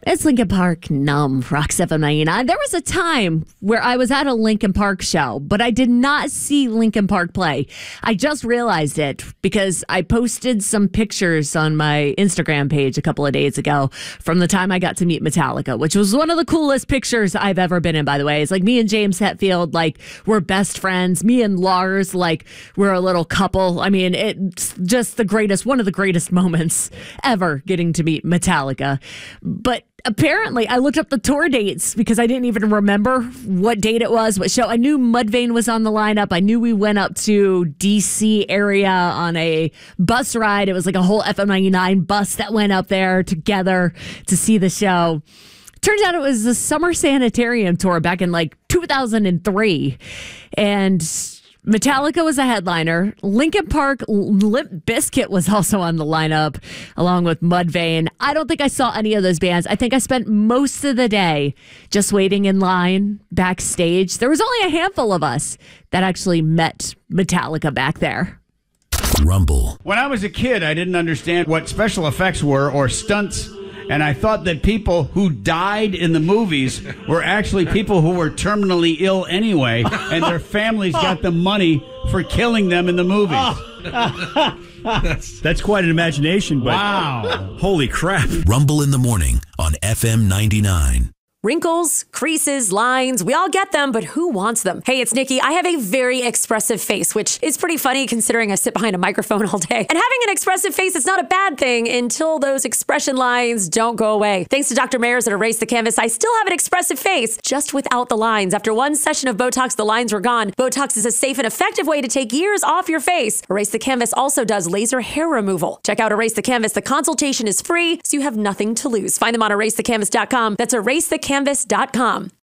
It's Linkin Park, Numb, Rock 799. There was a time where I was at a Linkin Park show, but I did not see Linkin Park play. I just realized it because I posted some pictures on my Instagram page a couple of days ago from the time I got to meet Metallica, which was one of the coolest pictures I've ever been in, by the way. It's like me and James Hetfield, like, we're best friends. Me and Lars, like, we're a little couple. I mean, it's just one of the greatest moments ever getting to meet Metallica. But apparently, I looked up the tour dates because I didn't even remember what date it was, what show. I knew Mudvayne was on the lineup. I knew we went up to D.C. area on a bus ride. It was like a whole FM99 bus that went up there together to see the show. Turns out it was the Summer Sanitarium tour back in like 2003. And Metallica was a headliner. Linkin Park, Limp Bizkit was also on the lineup, along with Mudvayne. I don't think I saw any of those bands. I think I spent most of the day just waiting in line backstage. There was only a handful of us that actually met Metallica back there. Rumble. When I was a kid, I didn't understand what special effects were or stunts. And I thought that people who died in the movies were actually people who were terminally ill anyway, and their families got the money for killing them in the movies. That's quite an imagination, but wow. Holy crap. Rumble in the morning on FM 99. Wrinkles, creases, lines, we all get them, but who wants them? Hey, it's Nikki. I have a very expressive face, which is pretty funny considering I sit behind a microphone all day. And having an expressive face is not a bad thing until those expression lines don't go away. Thanks to Dr. Mayers at Erase the Canvas, I still have an expressive face, just without the lines. After one session of Botox, the lines were gone. Botox is a safe and effective way to take years off your face. Erase the Canvas also does laser hair removal. Check out Erase the Canvas. The consultation is free, so you have nothing to lose. Find them on erasethecanvas.com. That's erasethecanvas.com.